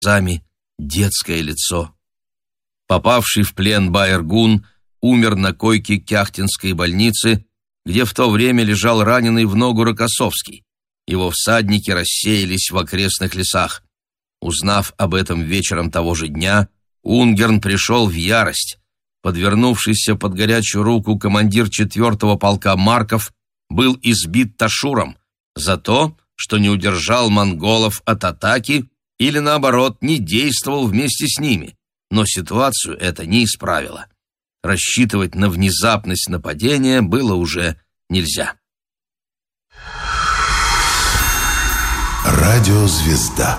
глазами детское лицо. Попавший в плен Байергун умер на койке Кяхтинской больницы, где в то время лежал раненый в ногу Рокоссовский. Его всадники рассеялись в окрестных лесах. Узнав об этом вечером того же дня, Унгерн пришел в ярость. Подвернувшийся под горячую руку командир 4-го полка Марков был избит Ташуром за то, что не удержал монголов от атаки или, наоборот, не действовал вместе с ними, но ситуацию это не исправило. Рассчитывать на внезапность нападения было уже нельзя. Радиозвезда.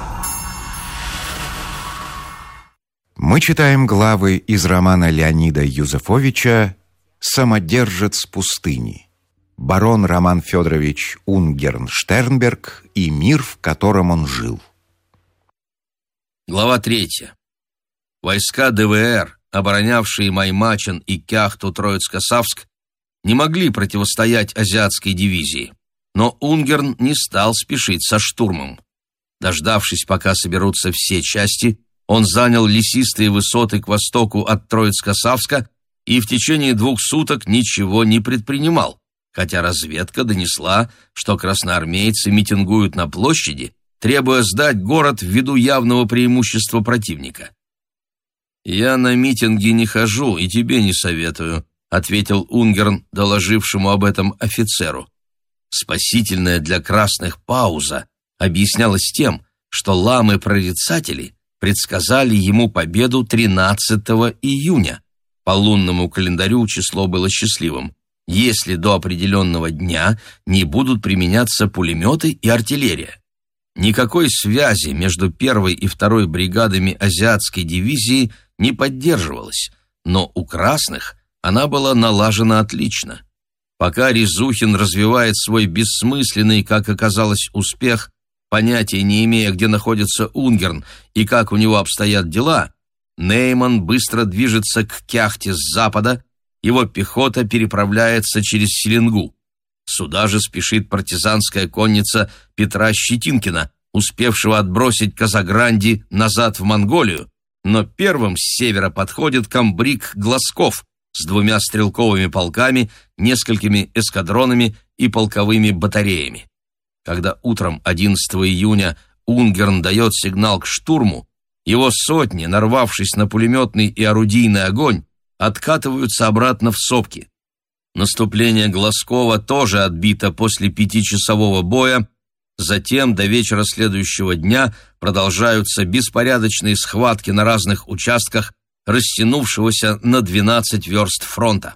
Мы читаем главы из романа Леонида Юзефовича «Самодержец пустыни». Барон Роман Федорович Унгерн-Штернберг и мир, в котором он жил. Глава 3. Войска ДВР, оборонявшие Маймачен и Кяхту-Троицко-Савск, не могли противостоять азиатской дивизии, но Унгерн не стал спешить со штурмом. Дождавшись, пока соберутся все части, он занял лесистые высоты к востоку от Троицко-Савска и в течение 2 суток ничего не предпринимал, хотя разведка донесла, что красноармейцы митингуют на площади, требуя сдать город ввиду явного преимущества противника. «Я на митинги не хожу и тебе не советую», — ответил Унгерн, доложившему об этом офицеру. Спасительная для красных пауза объяснялась тем, что ламы-прорицатели предсказали ему победу 13 июня. По лунному календарю число было счастливым, если до определенного дня не будут применяться пулеметы и артиллерия. Никакой связи между 1-й и 2-й бригадами азиатской дивизии не поддерживалась, но у красных она была налажена отлично. Пока Резухин развивает свой бессмысленный, как оказалось, успех, понятия не имея, где находится Унгерн и как у него обстоят дела, Нейман быстро движется к Кяхте с запада, его пехота переправляется через Селенгу. Сюда же спешит партизанская конница Петра Щетинкина, успевшего отбросить Казагранди назад в Монголию, но первым с севера подходит комбриг Глазков с 2 стрелковыми полками, несколькими эскадронами и полковыми батареями. Когда утром 11 июня Унгерн дает сигнал к штурму, его сотни, нарвавшись на пулеметный и орудийный огонь, откатываются обратно в сопки. Наступление Глазкова тоже отбито после 5-часового боя, затем до вечера следующего дня продолжаются беспорядочные схватки на разных участках, растянувшегося на 12 верст фронта.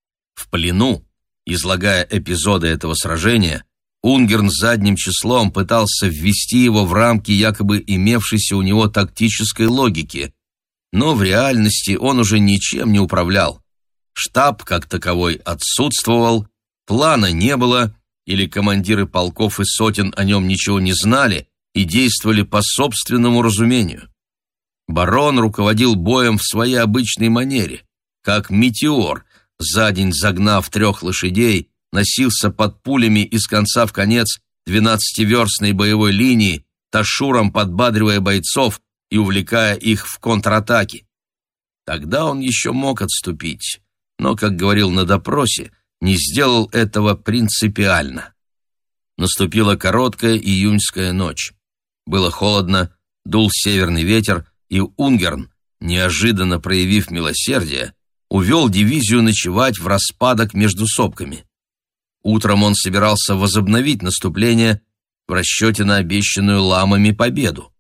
В плену, излагая эпизоды этого сражения, Унгерн задним числом пытался ввести его в рамки якобы имевшейся у него тактической логики, но в реальности он уже ничем не управлял. Штаб как таковой отсутствовал, плана не было, или командиры полков и сотен о нем ничего не знали и действовали по собственному разумению. Барон руководил боем в своей обычной манере, как метеор, за день загнав 3 лошадей, носился под пулями из конца в конец 12-верстной боевой линии, ташуром подбадривая бойцов и увлекая их в контратаки. Тогда он еще мог отступить, но, как говорил на допросе, не сделал этого принципиально. Наступила короткая июньская ночь. Было холодно, дул северный ветер, и Унгерн, неожиданно проявив милосердие, увел дивизию ночевать в распадок между сопками. Утром он собирался возобновить наступление в расчете на обещанную ламами победу.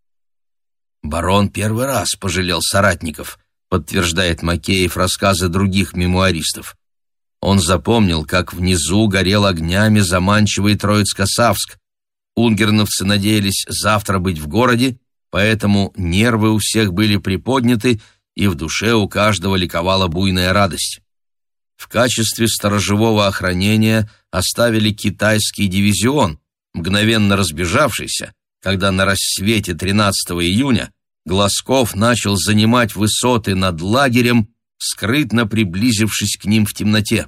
«Барон первый раз пожалел соратников», подтверждает Макеев рассказы других мемуаристов. Он запомнил, как внизу горел огнями заманчивый Троицко-Савск. Унгерновцы надеялись завтра быть в городе, поэтому нервы у всех были приподняты, и в душе у каждого ликовала буйная радость. В качестве сторожевого охранения оставили китайский дивизион, мгновенно разбежавшийся, когда на рассвете 13 июня Глазков начал занимать высоты над лагерем, скрытно приблизившись к ним в темноте.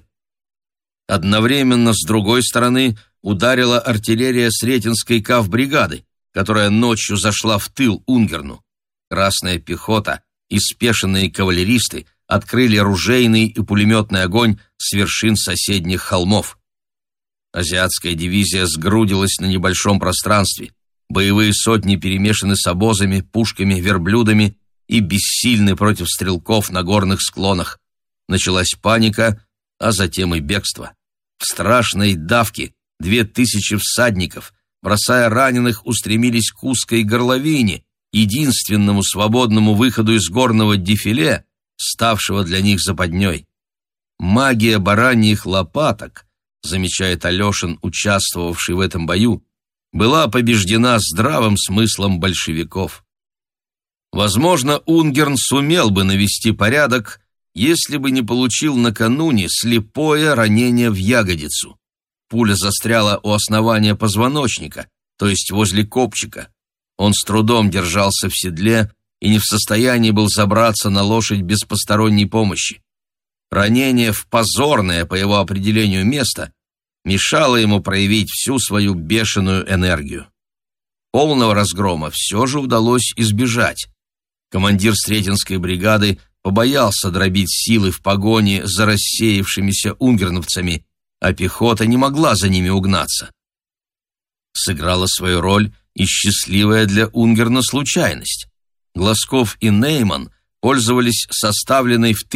Одновременно с другой стороны ударила артиллерия Сретенской кавбригады, которая ночью зашла в тыл Унгерну. Красная пехота и спешенные кавалеристы открыли ружейный и пулеметный огонь с вершин соседних холмов. Азиатская дивизия сгрудилась на небольшом пространстве. Боевые сотни перемешаны с обозами, пушками, верблюдами и бессильны против стрелков на горных склонах. Началась паника, а затем и бегство. В страшной давке 2000 всадников, бросая раненых, устремились к узкой горловине, единственному свободному выходу из горного дефиле, ставшего для них западней. Магия бараньих лопаток, замечает Алешин, участвовавший в этом бою, была побеждена здравым смыслом большевиков. Возможно, Унгерн сумел бы навести порядок, если бы не получил накануне слепое ранение в ягодицу. Пуля застряла у основания позвоночника, то есть возле копчика. Он с трудом держался в седле и не в состоянии был забраться на лошадь без посторонней помощи. Ранение в позорное, по его определению, место мешало ему проявить всю свою бешеную энергию. Полного разгрома все же удалось избежать. Командир Сретенской бригады побоялся дробить силы в погоне за рассеявшимися унгерновцами, а пехота не могла за ними угнаться. Сыграла свою роль и счастливая для Унгерна случайность. Глазков и Нейман пользовались составленной в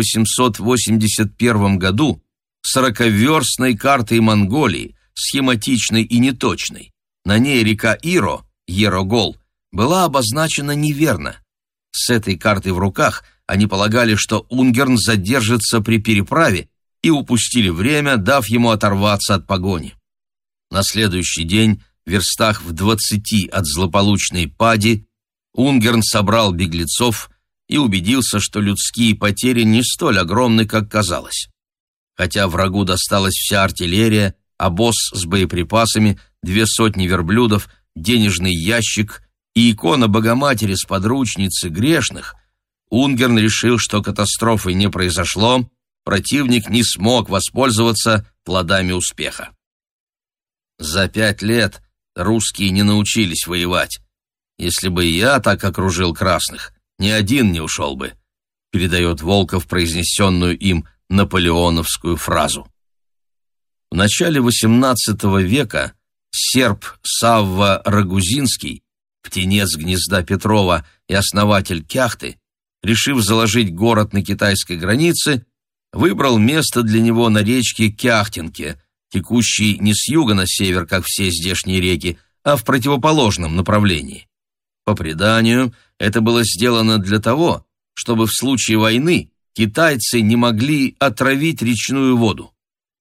1881 году 40-верстной картой Монголии, схематичной и неточной. На ней река Иро, Ерогол, была обозначена неверно. С этой картой в руках они полагали, что Унгерн задержится при переправе, и упустили время, дав ему оторваться от погони. На следующий день, в верстах в 20 от злополучной Пади, Унгерн собрал беглецов и убедился, что людские потери не столь огромны, как казалось. Хотя врагу досталась вся артиллерия, обоз с боеприпасами, 200 верблюдов, денежный ящик и икона Богоматери с подручницы грешных, Унгерн решил, что катастрофы не произошло, противник не смог воспользоваться плодами успеха. За 5 лет русские не научились воевать. Если бы я так окружил красных, ни один не ушел бы, передает Волков произнесенную им наполеоновскую фразу. В начале XVIII века серб Савва Рагузинский, птенец гнезда Петрова и основатель Кяхты, решив заложить город на китайской границе, выбрал место для него на речке Кяхтинке, текущей не с юга на север, как все здешние реки, а в противоположном направлении. По преданию, это было сделано для того, чтобы в случае войны китайцы не могли отравить речную воду.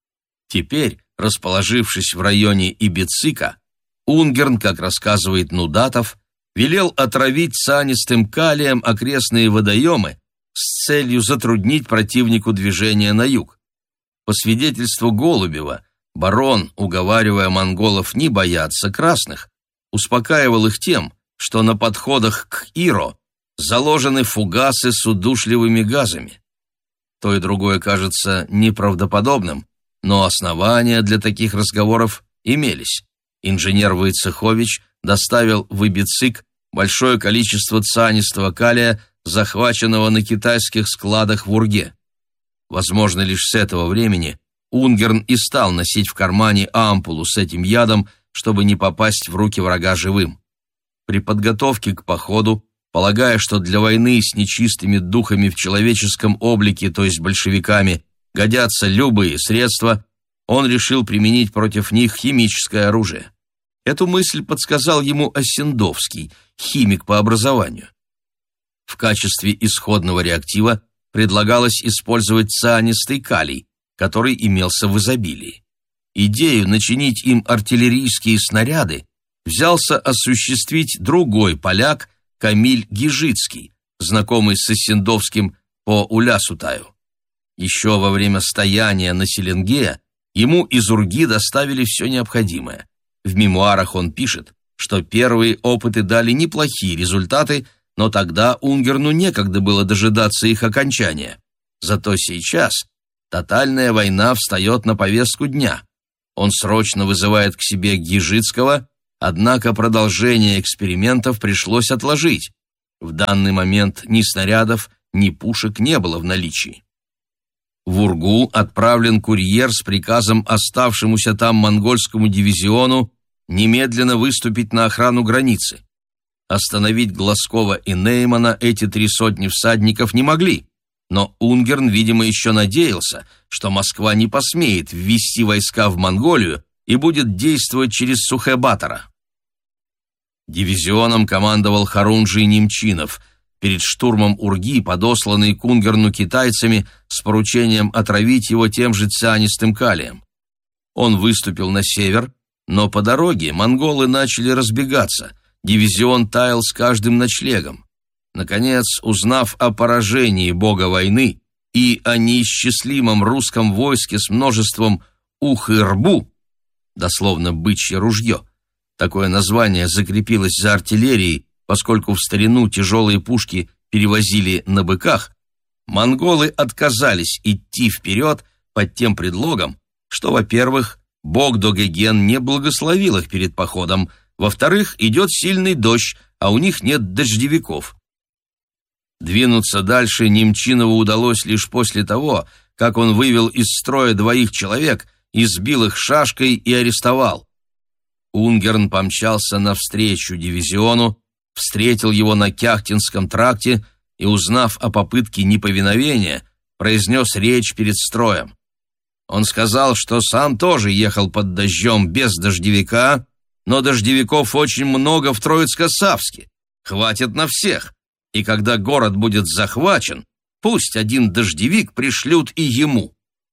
Теперь, расположившись в районе Ибицика, Унгерн, как рассказывает Нудатов, велел отравить цианистым калием окрестные водоемы с целью затруднить противнику движение на юг. По свидетельству Голубева, барон, уговаривая монголов не бояться красных, успокаивал их тем, что на подходах к Иро заложены фугасы с удушливыми газами. То и другое кажется неправдоподобным, но основания для таких разговоров имелись. Инженер Войцехович доставил в Ибицик большое количество цианистого калия, захваченного на китайских складах в Урге. Возможно, лишь с этого времени Унгерн и стал носить в кармане ампулу с этим ядом, чтобы не попасть в руки врага живым. При подготовке к походу, полагая, что для войны с нечистыми духами в человеческом облике, то есть большевиками, годятся любые средства, он решил применить против них химическое оружие. Эту мысль подсказал ему Осендовский, химик по образованию. В качестве исходного реактива предлагалось использовать цианистый калий, который имелся в изобилии. Идею начинить им артиллерийские снаряды взялся осуществить другой поляк Камиль Гижицкий, знакомый с Осендовским по Улясутаю. Еще во время стояния на Селенге ему из Урги доставили все необходимое. В мемуарах он пишет, что первые опыты дали неплохие результаты, но тогда Унгерну некогда было дожидаться их окончания. Зато сейчас тотальная война встает на повестку дня. Он срочно вызывает к себе Гижицкого, однако продолжение экспериментов пришлось отложить. В данный момент ни снарядов, ни пушек не было в наличии. В Ургу отправлен курьер с приказом оставшемуся там монгольскому дивизиону немедленно выступить на охрану границы. Остановить Глазкова и Неймана эти 300 всадников не могли, но Унгерн, видимо, еще надеялся, что Москва не посмеет ввести войска в Монголию и будет действовать через Сухэ-Батора. Дивизионом командовал Харунжий Немчинов, перед штурмом Урги, подосланный к Унгерну китайцами с поручением отравить его тем же цианистым калием. Он выступил на север, но по дороге монголы начали разбегаться, дивизион таял с каждым ночлегом. Наконец, узнав о поражении бога войны и о неисчислимом русском войске с множеством ух-и-рбу, дословно «бычье ружье», такое название закрепилось за артиллерией, поскольку в старину тяжелые пушки перевозили на быках, монголы отказались идти вперед под тем предлогом, что, во-первых, бог Догеген не благословил их перед походом, во-вторых, идет сильный дождь, а у них нет дождевиков. Двинуться дальше Немчинову удалось лишь после того, как он вывел из строя 2 человек, избил их шашкой и арестовал. Унгерн помчался навстречу дивизиону, встретил его на Кяхтинском тракте и, узнав о попытке неповиновения, произнес речь перед строем. Он сказал, что сам тоже ехал под дождем без дождевика, но дождевиков очень много в Троицко-Савске, хватит на всех, и когда город будет захвачен, пусть 1 дождевик пришлют и ему.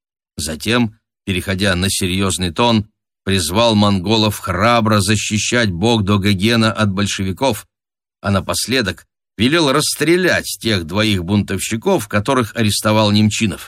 Затем, переходя на серьезный тон, призвал монголов храбро защищать бог Догегена от большевиков, а напоследок велел расстрелять тех 2 бунтовщиков, которых арестовал Немчинов.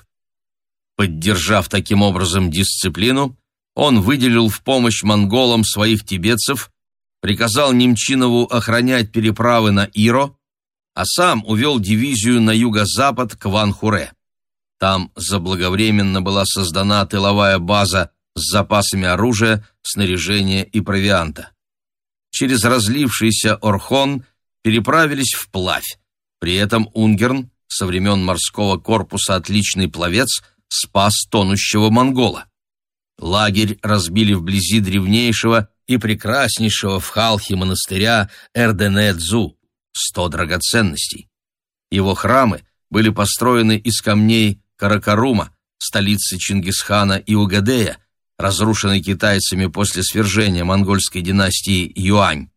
Поддержав таким образом дисциплину, он выделил в помощь монголам своих тибетцев, приказал Немчинову охранять переправы на Иро, а сам увел дивизию на юго-запад к Ванхуре. Там заблаговременно была создана тыловая база с запасами оружия, снаряжения и провианта. Через разлившийся Орхон переправились вплавь. При этом Унгерн, со времен морского корпуса отличный пловец, спас тонущего монгола. Лагерь разбили вблизи древнейшего и прекраснейшего в Халхе монастыря Эрденэ-Дзу, 100 драгоценностей. Его храмы были построены из камней Каракарума, столицы Чингисхана и Угадея, разрушенной китайцами после свержения монгольской династии Юань.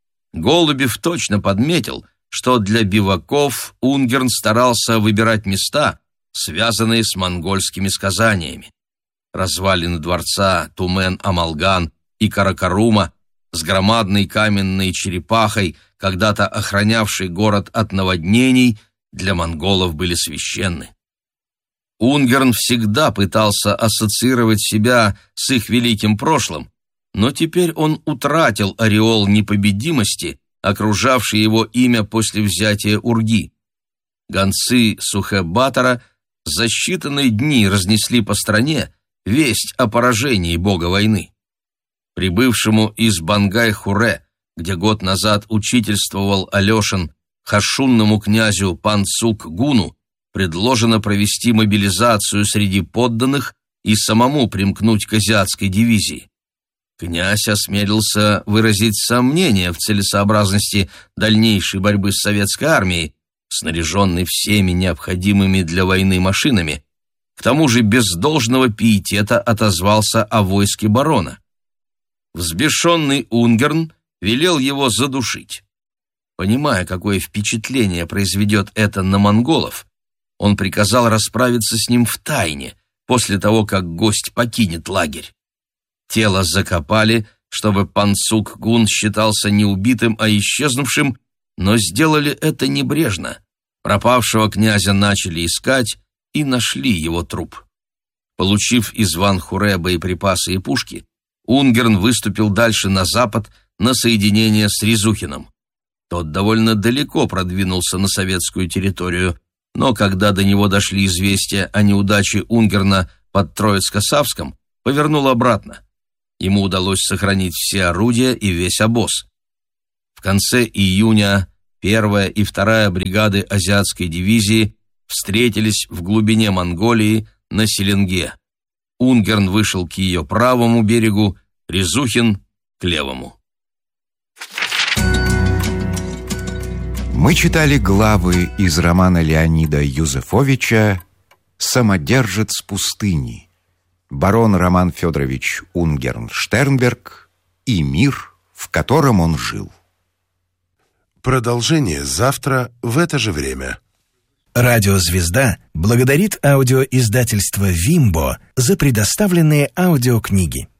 Голубев точно подметил, что для биваков Унгерн старался выбирать места, связанные с монгольскими сказаниями. Развалины дворца Тумен-Амалган и Каракарума с громадной каменной черепахой, когда-то охранявшей город от наводнений, для монголов были священны. Унгерн всегда пытался ассоциировать себя с их великим прошлым, но теперь он утратил ореол непобедимости, окружавший его имя после взятия Урги. Гонцы Сухэ-Батора за считанные дни разнесли по стране весть о поражении бога войны. Прибывшему из Бангай-Хуре, где год назад учительствовал Алешин, хашунному князю Панцук-Гуну, предложено провести мобилизацию среди подданных и самому примкнуть к азиатской дивизии. Князь осмелился выразить сомнения в целесообразности дальнейшей борьбы с советской армией, снаряженной всеми необходимыми для войны машинами. К тому же без должного пиетета отозвался о войске барона. Взбешенный Унгерн велел его задушить. Понимая, какое впечатление произведет это на монголов, он приказал расправиться с ним втайне, после того, как гость покинет лагерь. Тело закопали, чтобы Панцук-Гун считался не убитым, а исчезнувшим, но сделали это небрежно. Пропавшего князя начали искать и нашли его труп. Получив из Ванхуре боеприпасы и пушки, Унгерн выступил дальше на запад на соединение с Рязухиным. Тот довольно далеко продвинулся на советскую территорию, но когда до него дошли известия о неудаче Унгерна под Троицко-Савском, повернул обратно. Ему удалось сохранить все орудия и весь обоз. В конце июня 1-я и 2-я бригады азиатской дивизии встретились в глубине Монголии на Селенге. Унгерн вышел к ее правому берегу, Резухин — к левому. Мы читали главы из романа Леонида Юзефовича «Самодержец пустыни», барон Роман Федорович Унгерн-Штернберг и мир, в котором он жил. Продолжение завтра в это же время. Радио «Звезда» благодарит аудиоиздательство «Вимбо» за предоставленные аудиокниги.